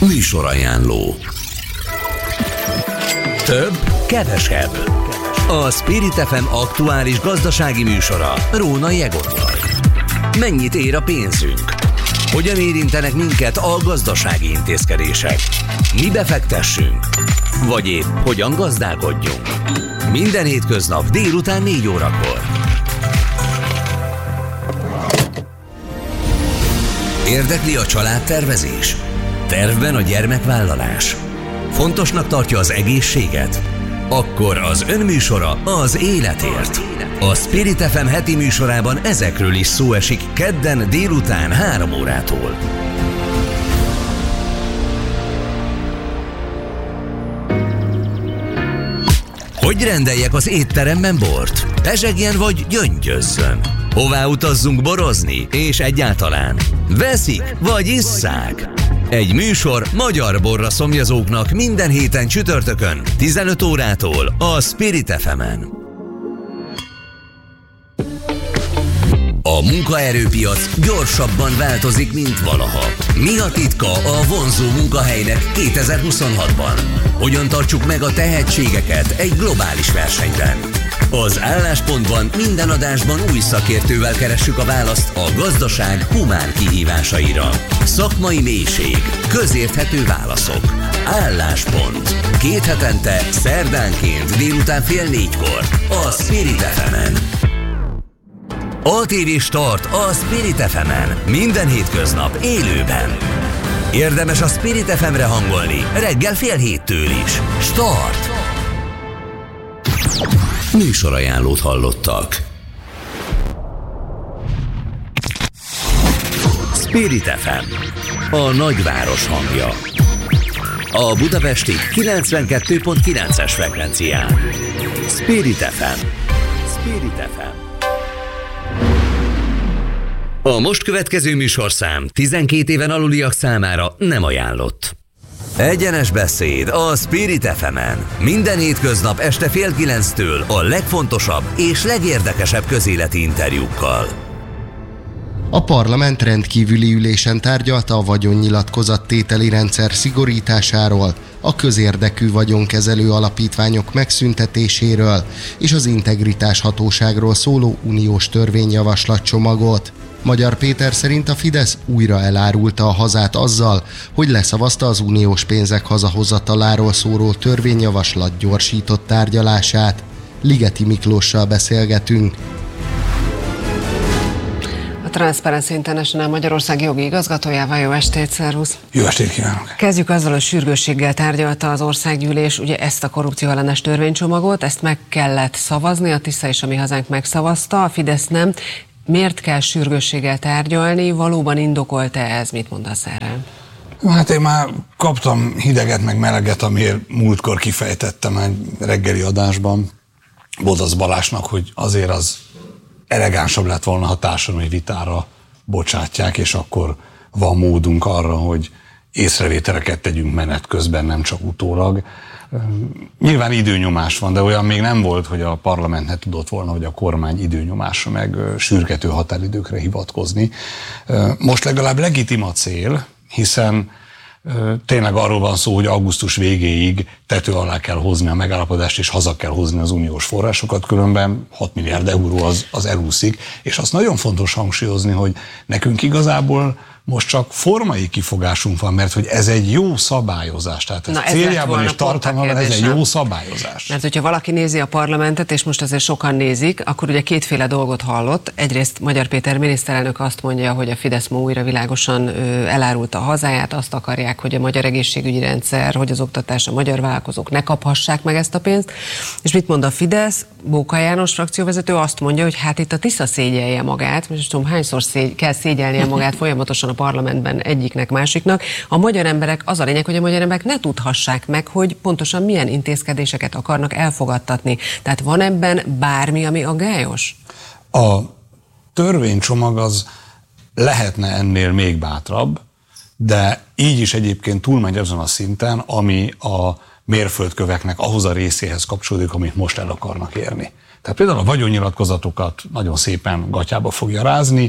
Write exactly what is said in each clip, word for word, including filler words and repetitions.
Műsorajánló. Több, kevesebb. A Spirit ef em aktuális gazdasági műsora Rónai Egonnal. Mennyit ér a pénzünk? Hogyan érintenek minket a gazdasági intézkedések? Mi befektessünk? Vagy épp hogyan gazdálkodjunk? Minden hétköznap délután négy órakor. Érdekli a családtervezés? Tervben a gyermekvállalás? Fontosnak tartja az egészséget? Akkor az önműsora az életért. A Spirit ef em heti műsorában ezekről is szó esik kedden délután három órától. Hogy rendeljek az étteremben bort? Pezsegjen vagy gyöngyözzön? Hová utazzunk borozni? És egyáltalán veszik vagy isszák? Egy műsor magyar borra szomjazóknak minden héten csütörtökön tizenöt órától a Spirit ef emen. A munkaerőpiac gyorsabban változik, mint valaha. Mi a titka a vonzó munkahelynek kétezer-huszonhatban? Hogyan tartsuk meg a tehetségeket egy globális versenyben? Az Álláspontban minden adásban új szakértővel keressük a választ a gazdaság humán kihívásaira. Szakmai mélység, közérthető válaszok. Álláspont. Két hetente, szerdánként délután fél négykor a Spirit ef emen. á té vé Start a Spirit ef emen. Minden hétköznap élőben. Érdemes a Spirit ef emre hangolni reggel fél héttől is. Start! Műsorajánlót hallottak. Spirit ef em, a nagyváros hangja. A budapesti kilencvenkettő pont kilences frekvencián. Spirit ef em. Spirit ef em. A most következő műsorszám tizenkét éven aluliak számára nem ajánlott. Egyenes beszéd a Spirit ef emen. Minden hétköznap este fél kilenctől a legfontosabb és legérdekesebb közéleti interjúkkal. A parlament rendkívüli ülésen tárgyalta a vagyonnyilatkozattételi rendszer szigorításáról, a közérdekű vagyonkezelő alapítványok megszüntetéséről és az integritás hatóságról szóló uniós törvényjavaslatcsomagot. Magyar Péter szerint a Fidesz újra elárulta a hazát azzal, hogy leszavazta az uniós pénzek hazahozataláról szóló törvényjavaslat gyorsított tárgyalását. Ligeti Miklóssal beszélgetünk. A Transparency International Magyarország jogi igazgatójával. Jó estét, szervusz! Jó estét kívánok! Kezdjük azzal, hogy sürgősséggel tárgyalta az országgyűlés ugye ezt a korrupcióellenes törvénycsomagot, ezt meg kellett szavazni, a Tisza és a Mi Hazánk megszavazta, a Fidesz nem. Miért kell sürgősséggel tárgyalni? Valóban indokolt-e ez? Mit mondasz erre? Hát én már kaptam hideget meg meleget, amiért múltkor kifejtettem egy reggeli adásban Bodasz Balázsnak, hogy azért az elegánsabb lett volna, ha társadalmi vitára bocsátják, és akkor van módunk arra, hogy észrevételeket tegyünk menet közben, nem csak utólag. Nyilván időnyomás van, de olyan még nem volt, hogy a parlament ne tudott volna, hogy a kormány időnyomásra meg sürgető határidőkre hivatkozni. Most legalább legitim a cél, hiszen tényleg arról van szó, hogy augusztus végéig tető alá kell hozni a megállapodást, és haza kell hozni az uniós forrásokat, különben hat milliárd euró az, az elúszik, és azt nagyon fontos hangsúlyozni, hogy nekünk igazából most csak formai kifogásunk van, mert hogy ez egy jó szabályozás. Tehát ez céljában és tartalmában ez egy jó szabályozás. Mert hogyha valaki nézi a parlamentet, és most azért sokan nézik, akkor ugye kétféle dolgot hallott. Egyrészt Magyar Péter miniszterelnök azt mondja, hogy a Fidesz ma újra világosan elárulta a hazáját, azt akarják, hogy a magyar egészségügyi rendszer, hogy az oktatás, a magyar vállalkozók ne kaphassák meg ezt a pénzt. És mit mond a Fidesz? Bóka János frakcióvezető azt mondja, hogy hát itt a Tisza szégyelje magát, most tudom, hányszor szégy, kell szégyelnie magát folyamatosan a parlamentben egyiknek, másiknak. A magyar emberek, az a lényeg, hogy a magyar emberek ne tudhassák meg, hogy pontosan milyen intézkedéseket akarnak elfogadtatni. Tehát van ebben bármi, ami aggályos? A törvénycsomag az lehetne ennél még bátrabb, de így is egyébként túlmegy azon a szinten, ami a mérföldköveknek ahhoz a részéhez kapcsolódik, amit most el akarnak érni. Tehát például a vagyonnyilatkozatokat nagyon szépen gatyába fogja rázni,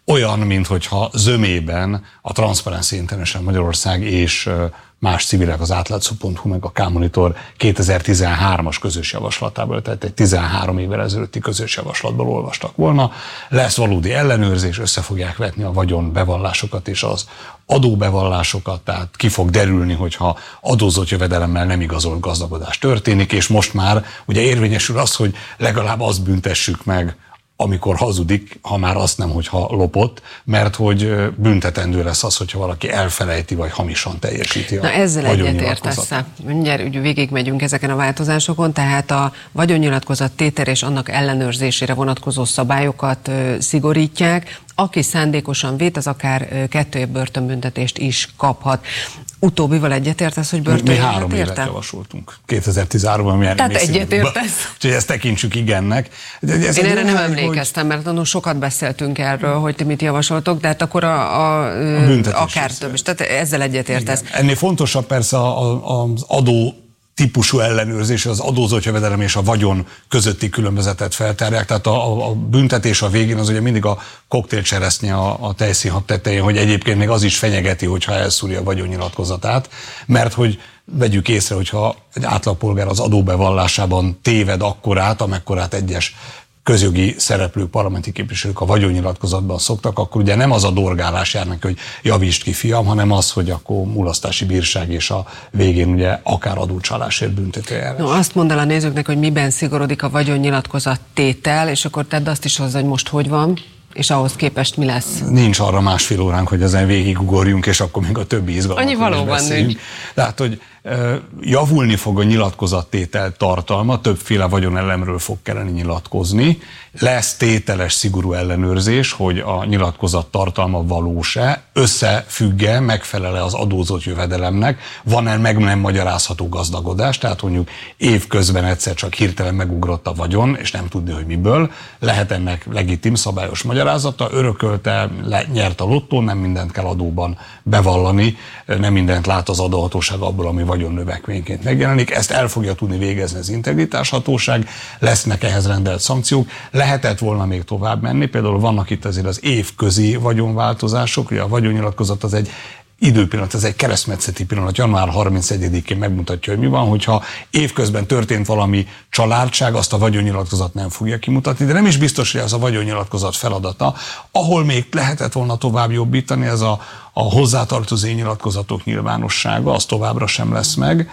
olyan, minthogyha zömében a Transparency International Magyarország és más civilek, az átlátszó pont hu meg a K-Monitor kétezer-tizenhármas közös javaslatából, tehát egy tizenhárom évvel ezelőtti közös javaslatból olvastak volna. Lesz valódi ellenőrzés, össze fogják vetni a vagyonbevallásokat és az adóbevallásokat, tehát ki fog derülni, hogyha adózott jövedelemmel nem igazolt gazdagodás történik, és most már ugye érvényesül az, hogy legalább azt büntessük meg, amikor hazudik, ha már azt nem, hogyha lopott, mert hogy büntetendő lesz az, hogyha valaki elfelejti, vagy hamisan teljesíti a vagyonnyilatkozatot. Na ezzel egyetértesz-e? Mindjárt úgy végigmegyünk ezeken a változásokon, tehát a vagyonnyilatkozat tétel és annak ellenőrzésére vonatkozó szabályokat szigorítják. Aki szándékosan vét, az akár kettő év börtönbüntetést is kaphat. Utóbbival egyetértesz, hogy börtönbüntetés? Mi három évet javasoltunk. kétezer-tizenháromban mi Tehát egyetértesz? Úgyhogy ezt tekintsük igennek. Ez Én erre nem emlékeztem, hogy... mert nagyon sokat beszéltünk erről, hogy ti mit javasoltok, de hát akkor a, a, a akár több is. Tehát ezzel egyetértesz. Igen. Ennél fontosabb persze a, a, az adó típusú ellenőrzés, az adózott jövedelem és a vagyon közötti különbözetet feltárják. Tehát a, a büntetés a végén az ugye mindig a koktélcseresznye a, a tejszínhab tetején, hogy egyébként még az is fenyegeti, hogyha elszúrja a vagyonnyilatkozatát, mert hogy vegyük észre, hogyha egy átlagpolgár az adóbevallásában téved akkorát, amekkorát egyes közjogi szereplők, parlamenti képviselők a vagyonnyilatkozatban szoktak, akkor ugye nem az a dorgálás jár neki, hogy javítsd ki, fiam, hanem az, hogy akkor mulasztási bírság és a végén ugye akár adócsalásért büntetőjárás. No, azt mondd el a nézőknek, hogy miben szigorodik a vagyonnyilatkozat tétel, és akkor tedd azt is hozzá, hogy most hogy van, és ahhoz képest mi lesz? Nincs arra másfél óránk, hogy ezen végigugorjunk, és akkor még a többi izgalmat Annyi valóban nincs. Tehát, hogy javulni fog a nyilatkozattétel tartalma, többféle vagyonelemről fog kellene nyilatkozni, lesz tételes szigorú ellenőrzés, hogy a nyilatkozat tartalma valós-e, összefügg-e, megfelel-e az adózott jövedelemnek, van-e meg nem magyarázható gazdagodás, tehát mondjuk évközben egyszer csak hirtelen megugrott a vagyon, és nem tudni, hogy miből, lehet ennek legitim, szabályos magyarázata, örökölte, nyert a lottó, nem mindent kell adóban bevallani, nem mindent lát az adóhatóság abból, ami vagyon növekményként megjelenik, ezt el fogja tudni végezni az integritáshatóság, lesznek ehhez rendelt szankciók, lehetett volna még tovább menni, például vannak itt azért az évközi vagyonváltozások, ugye a vagyonnyilatkozat az egy időpillanat, ez egy keresztmetszeti pillanat, január harmincegyedikén megmutatja, hogy mi van, hogyha évközben történt valami családság, azt a vagyonnyilatkozat nem fogja kimutatni, de nem is biztos, hogy ez a vagyonnyilatkozat feladata. Ahol még lehetett volna tovább jobbítani, ez a, a hozzátartozó nyilatkozatok nyilvánossága, az továbbra sem lesz meg,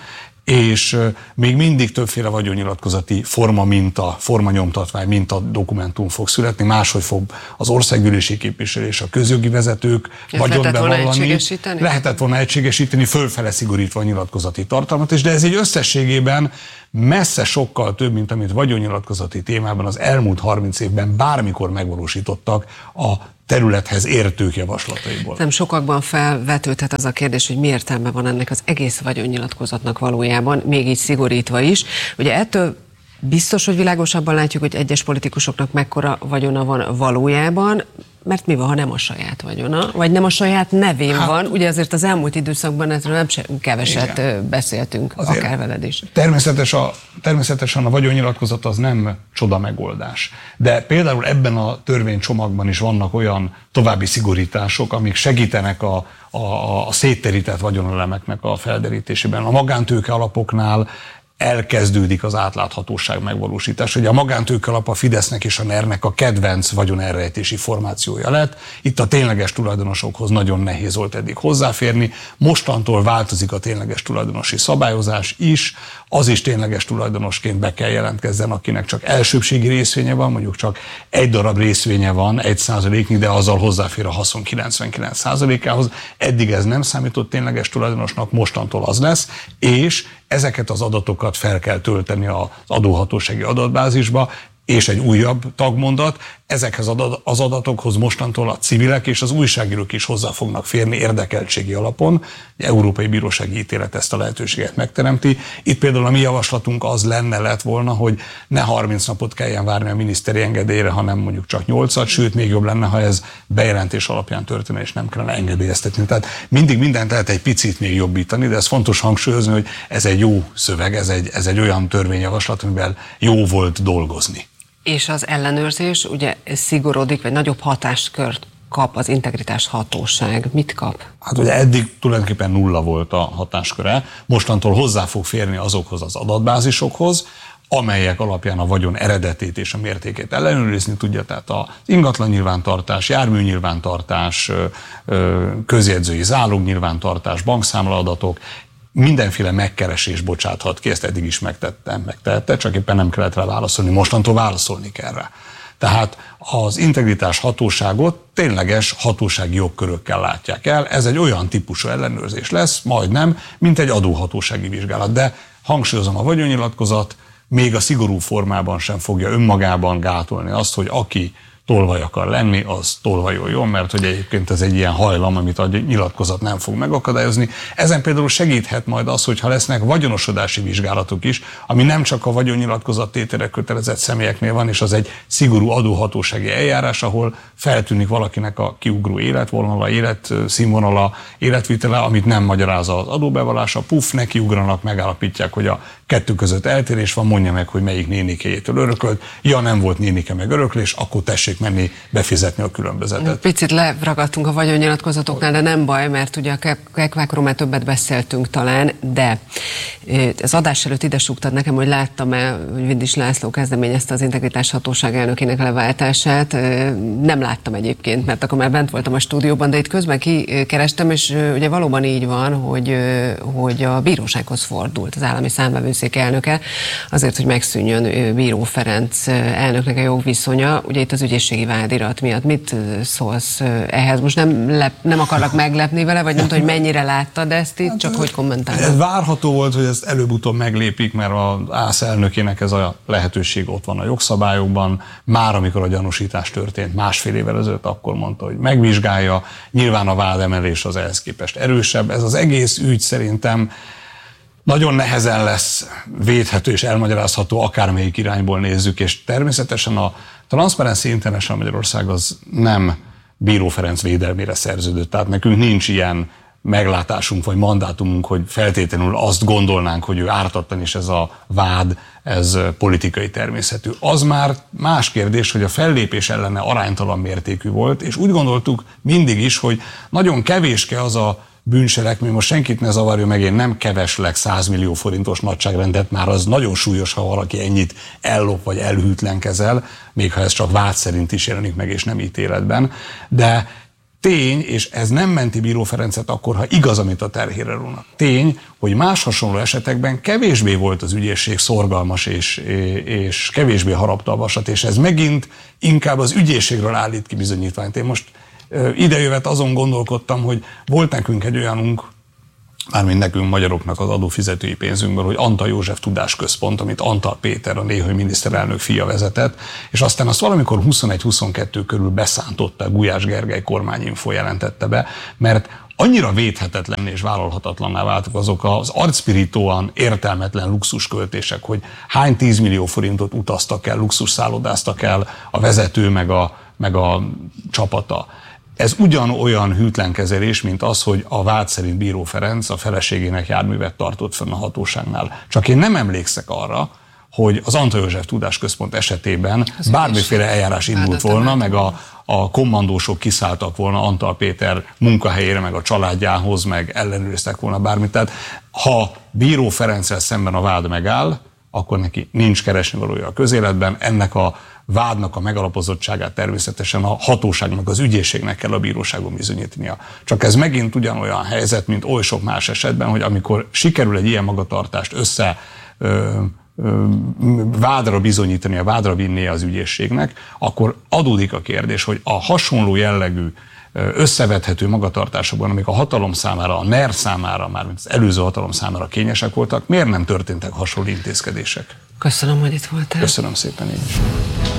és még mindig többféle vagyonnyilatkozati forma minta, formanyomtatvány minta dokumentum fog születni, máshogy fog az országgyűlési képviselő és a közjogi vezetők vagyont bevallani. Lehetett volna egységesíteni? Lehetett volna egységesíteni, fölfele szigorítva a nyilatkozati tartalmat, és de ez egy összességében messze sokkal több, mint amit vagyonnyilatkozati témában az elmúlt harminc évben bármikor megvalósítottak a területhez értők javaslataiból. Nem sokakban felvetődhet az a kérdés, hogy mi értelme van ennek az egész vagyonnyilatkozatnak valójában, még így szigorítva is. Ugye ettől biztos, hogy világosabban látjuk, hogy egyes politikusoknak mekkora vagyona van valójában, mert mi van, ha nem a saját vagyona, vagy nem a saját nevén hát, van. Ugye azért az elmúlt időszakban erről nem keveset igen. beszéltünk, azért akár veled is. Természetes a, természetesen a vagyonnyilatkozat az nem csoda megoldás. De például ebben a törvénycsomagban is vannak olyan további szigorítások, amik segítenek a, a, a szétterített vagyonelemeknek a felderítésében. A magántőke alapoknál elkezdődik az átláthatóság megvalósítása. Ugye a magántőke alap a Fidesznek és a NER-nek a kedvenc vagyonelrejtési formációja lett. Itt a tényleges tulajdonosokhoz nagyon nehéz volt eddig hozzáférni. Mostantól változik a tényleges tulajdonosi szabályozás is. Az is tényleges tulajdonosként be kell jelentkezzen, akinek csak elsőbségi részvénye van, mondjuk csak egy darab részvénye van, egy százaléknyi, de azzal hozzáfér a haszon kilencvenkilenc százalékához. Eddig ez nem számított tényleges tulajdonosnak, mostantól az lesz, és ezeket az adatokat fel kell tölteni az adóhatósági adatbázisba, és egy újabb tagmondat, ezekhez az adatokhoz mostantól a civilek és az újságírók is hozzá fognak férni érdekeltségi alapon. Egy európai bírósági ítélet ezt a lehetőséget megteremti. Itt például a mi javaslatunk az lenne, lett volna, hogy ne harminc napot kelljen várni a miniszteri engedélyre, hanem mondjuk csak nyolcat, sőt még jobb lenne, ha ez bejelentés alapján történne, és nem kellene engedélyeztetni. Tehát mindig mindent lehet egy picit még jobbítani, de ez fontos hangsúlyozni, hogy ez egy jó szöveg, ez egy, ez egy olyan törvényjavaslat, amivel jó volt dolgozni. És az ellenőrzés ugye szigorodik, vagy nagyobb hatáskört kap az integritás hatóság? Mit kap? Hát ugye eddig tulajdonképpen nulla volt a hatásköre, mostantól hozzá fog férni azokhoz az adatbázisokhoz, amelyek alapján a vagyon eredetét és a mértékét ellenőrizni tudja, tehát az ingatlan nyilvántartás, jármű nyilvántartás, közjegyzői zálog nyilvántartás, bankszámlaadatok, mindenféle megkeresés bocsáthat ki, ezt eddig is megtettem, megtehette, csak éppen nem kellett rá válaszolni, mostantól válaszolni kell rá. Tehát az integritás hatóságot tényleges hatósági jogkörökkel látják el, ez egy olyan típusú ellenőrzés lesz, majdnem, mint egy adóhatósági vizsgálat, de hangsúlyozom, a vagyonnyilatkozat még a szigorú formában sem fogja önmagában gátolni azt, hogy aki tolvaj akar lenni, az tolvajoljon, mert hogy egyébként ez egy ilyen hajlam, amit a nyilatkozat nem fog megakadályozni. Ezen például segíthet majd az, hogyha lesznek vagyonosodási vizsgálatok is, ami nem csak a vagyonnyilatkozat tételre kötelezett személyeknél van, és az egy szigorú adóhatósági eljárás, ahol feltűnik valakinek a kiugró életvonala, életszínvonala, életvitele, amit nem magyaráz az adóbevallása, puff, nekiugranak, megállapítják, hogy a kettő között eltérés van, mondja meg, hogy melyik nénikéjétől örökölt, ja nem volt nénike meg öröklés, akkor tessék menni befizetni a különbözetet. Picit leragadtunk a vagyonnyilatkozatoknál, de nem baj, mert ugye a kekvákról már többet beszéltünk talán, de az adás előtt ide súgtad nekem, hogy láttam-e, hogy Vindis László kezdeményezte az Integritás Hatóság elnökének leváltását. Nem láttam egyébként, mert akkor már bent voltam a stúdióban, de itt közben kikerestem, és ugye valóban így van, hogy, hogy a bírósághoz fordult az állami számvevőszék elnöke, azért, hogy megszűnjön Bíró Ferenc elnöknek a jogviszonya. Ugye itt az ügyészségi vádirat miatt mit szólsz ehhez? Most nem, lep, nem akarlak meglepni vele, vagy nem tudom, hogy mennyire láttad ezt itt, hát, csak hogy kommentálod. Ez várható volt, hogy ezt előbb-utóbb meglépik, mert az ÁSZ elnökének ez a lehetőség ott van a jogszabályokban. Már amikor a gyanúsítás történt másfél évvel ezelőtt, akkor mondta, hogy megvizsgálja. Nyilván a vádemelés az ehhez képest erősebb. Ez az egész ügy szerintem nagyon nehezen lesz védhető és elmagyarázható, akármelyik irányból nézzük, és természetesen a Transparency International Magyarország az nem Bíró Ferenc védelmére szerződött, tehát nekünk nincs ilyen meglátásunk vagy mandátumunk, hogy feltétlenül azt gondolnánk, hogy ő ártatlan, és ez a vád, ez politikai természetű. Az már más kérdés, hogy a fellépés ellene aránytalan mértékű volt, és úgy gondoltuk mindig is, hogy nagyon kevéske az a bűncselekmény, most senkit ne zavarja meg, én nem keveslek száz millió forintos nagyságrendet, már az nagyon súlyos, ha valaki ennyit ellop vagy elhűtlenkezel, még ha ez csak vád szerint is jelenik meg, és nem ítéletben, de tény, és ez nem menti Bíró Ferencet akkor, ha igaz, amit a terhére rónak. Tény, hogy más hasonló esetekben kevésbé volt az ügyészség szorgalmas, és, és kevésbé harapta a vasat, és ez megint inkább az ügyészségről állít ki bizonyítványt. Én most idejövet azon gondolkodtam, hogy volt nekünk egy olyanunk, mármint nekünk magyaroknak az adófizetői pénzünkből, hogy Antal József Tudásközpont, amit Antal Péter, a néhai miniszterelnök fia vezetett, és aztán azt valamikor huszonegy-huszonkettő körül beszántotta, Gulyás Gergely kormányinfo jelentette be, mert annyira védhetetlen és vállalhatatlanná váltak azok az arcpirítóan értelmetlen luxusköltések, hogy hány tízmillió forintot utaztak el, luxusszállodáztak el a vezető meg a, meg a csapata. Ez ugyanolyan hűtlenkezelés, mint az, hogy a vád szerint Bíró Ferenc a feleségének járművet tartott fenn a hatóságnál. Csak én nem emlékszek arra, hogy az Antal József Tudásközpont esetében ez bármiféle eljárás indult volna, meg a, a kommandósok kiszálltak volna Antal Péter munkahelyére, meg a családjához, meg ellenőriztek volna bármit. Tehát ha Bíró Ferenccel szemben a vád megáll, akkor neki nincs keresnivalója a közéletben, ennek a vádnak a megalapozottságát természetesen a hatóságnak, az ügyészségnek kell a bíróságon bizonyítania. Csak ez megint ugyanolyan helyzet, mint oly sok más esetben, hogy amikor sikerül egy ilyen magatartást össze ö, ö, vádra bizonyítani, a vádra vinnie az ügyészségnek, akkor adódik a kérdés, hogy a hasonló jellegű összevethető magatartásokban, amik a hatalom számára, a en e er számára, mármint az előző hatalom számára kényesek voltak, miért nem történtek hasonló intézkedések? Köszönöm, hogy itt voltál. Köszönöm szépen én is.